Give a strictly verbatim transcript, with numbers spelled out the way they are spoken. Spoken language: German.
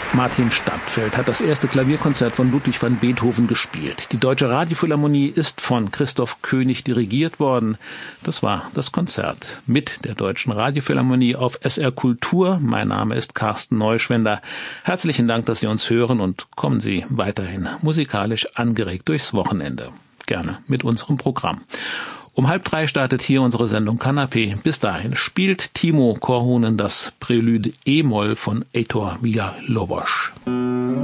Martin Stadtfeld hat das erste Klavierkonzert von Ludwig van Beethoven gespielt. Die Deutsche Radiophilharmonie ist von Christoph König dirigiert worden. Das war das Konzert mit der Deutschen Radiophilharmonie auf S R Kultur. Mein Name ist Carsten Neuschwender. Herzlichen Dank, dass Sie uns hören und kommen Sie weiterhin musikalisch angeregt durchs Wochenende. Gerne mit unserem Programm. Um halb drei startet hier unsere Sendung Kanapé. Bis dahin spielt Timo Korhonen das Prälude E-Moll von Heitor Villa-Lobos.